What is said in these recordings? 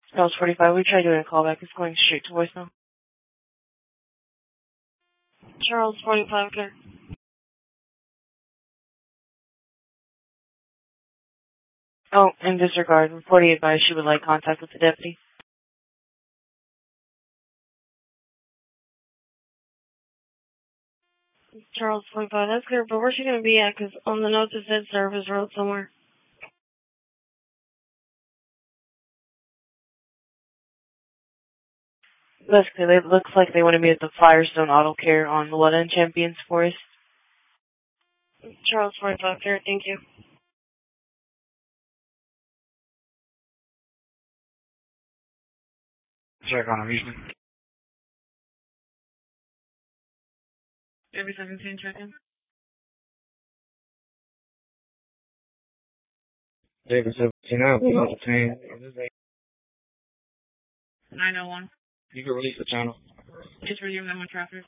Charles 45, we tried doing a callback. It's going straight to voicemail. Charles 45, okay. Oh, in disregard, reporting advised she would like contact with the deputy. Charles 45, that's clear, but where's she going to be at? Because on the notes it said Service Road somewhere. That's clear. It looks like they want to be at the Firestone Auto Care on Maletta and Champions Forest. Charles 45, clear, thank you. Check on amusement. Every 17 check-in. David 17 out. 901. You can release the channel. Just resume them with traffic.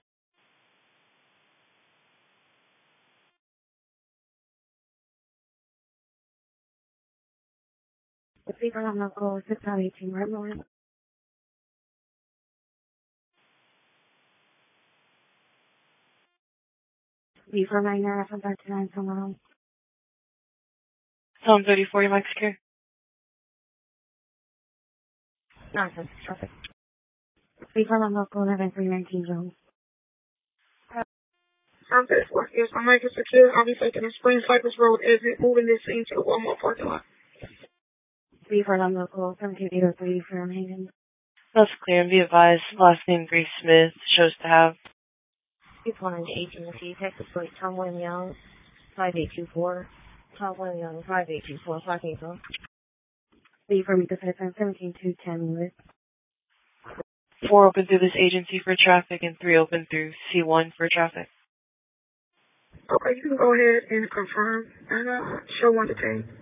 The speaker on the call is 618 right moment. Leave for my nerve from 39 somewhere else. Tom 34, your mic's clear. Nonsense, traffic. Speaker on the call 11319 Jones. Tom 34, yes, my mic is secure. I'll be taking the Spring Cypress Road exit, moving this into the Walmart parking lot. Speaker on the call 17803 for Hagen. That's clear, and be advised, last name Grace Smith shows to have. It's 118 agency, Texas Plate, Tom William Young, 5824. Tom William Young, 5824, 580. Leave for me to 17210 with. 4 open through this agency for traffic and 3 open through C1 for traffic. Okay, you can go ahead and confirm and show 1 to 10.